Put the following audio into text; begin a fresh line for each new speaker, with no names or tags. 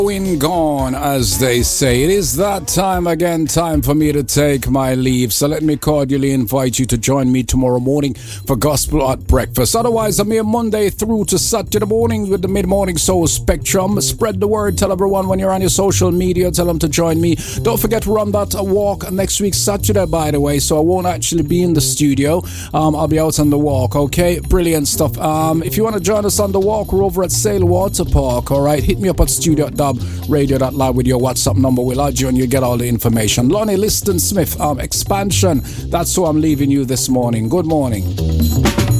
Going gone, as they say. It is that time again, time for me to take my leave. So let me cordially invite you to join me tomorrow morning for Gospel at Breakfast. Otherwise, I'm here Monday through to Saturday mornings with the Mid-Morning Soul Spectrum. Spread the word. Tell everyone when you're on your social media. Tell them to join me. Don't forget to run that walk next week, Saturday, by the way. So I won't actually be in the studio. I'll be out on the walk, okay? Brilliant stuff. If you want to join us on the walk, we're over at Sail Water Park, all right? Hit me up at studio.radio.live with your WhatsApp number. We'll add you and you get all the information. Lonnie Liston Smith, Expansion. That's who I'm leaving you this morning. Good morning.